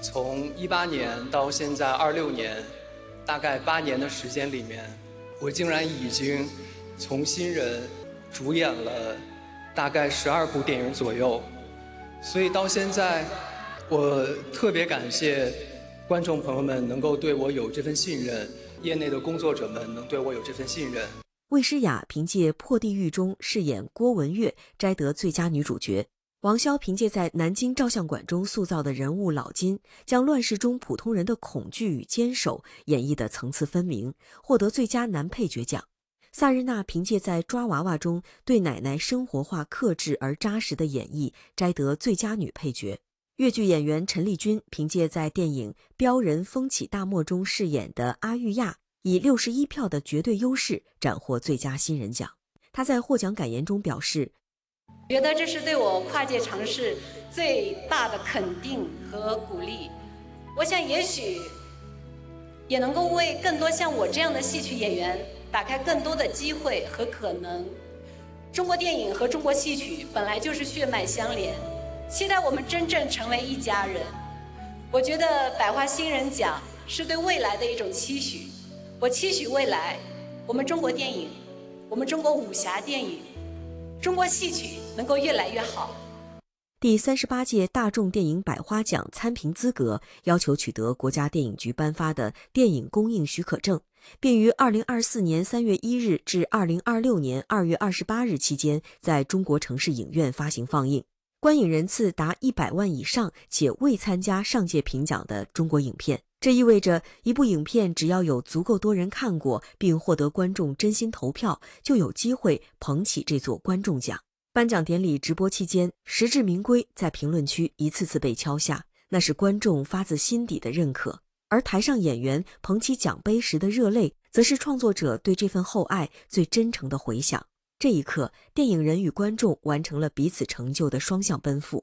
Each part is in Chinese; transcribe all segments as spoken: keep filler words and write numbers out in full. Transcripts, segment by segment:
从一八年到现在二六年，大概八年的时间里面，我竟然已经从新人主演了大概十二部电影左右。所以到现在，我特别感谢观众朋友们能够对我有这份信任，业内的工作者们能对我有这份信任。 魏诗雅凭借《破地狱》中饰演郭文月摘得最佳女主角，王骁凭借在南京照相馆中塑造的人物老金，将乱世中普通人的恐惧与坚守演绎得层次分明，获得最佳男配角奖。萨日娜凭借在抓娃娃中对奶奶生活化克制而扎实的演绎，摘得最佳女配角。越剧演员陈丽君凭借在电影《彪人风起大漠》中饰演的阿玉亚，以六十一票的绝对优势斩获最佳新人奖。她在获奖感言中表示， 觉得这是对我跨界尝试最大的肯定和鼓励。我想也许也能够为更多像我这样的戏曲演员打开更多的机会和可能。中国电影和中国戏曲本来就是血脉相连，期待我们真正成为一家人。我觉得百花新人奖是对未来的一种期许，我期许未来我们中国电影，我们中国武侠电影，中国戏曲能够越来越好。 第三十八届大众电影百花奖参评资格要求取得国家电影局颁发的电影公映许可证，并于二零二四年三月一日至二零二六年二月二十八日期间在中国城市影院发行放映。观影人次达一百万以上且未参加上届评奖的中国影片，这意味着一部影片只要有足够多人看过并获得观众真心投票，就有机会捧起这座观众奖。颁奖典礼直播期间，实至名归在评论区一次次被敲下，那是观众发自心底的认可。而台上演员捧起奖杯时的热泪，则是创作者对这份厚爱最真诚的回响。这一刻，电影人与观众完成了彼此成就的双向奔赴。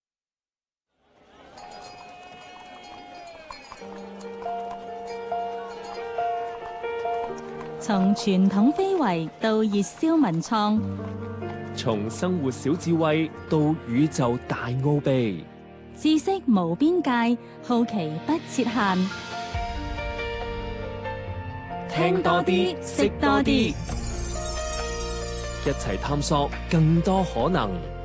從傳統非遺到熱銷文創， 從生活小智慧到宇宙大奧秘， 知識無邊界，好奇不設限。 聽多啲，識多啲，一齊探索更多可能。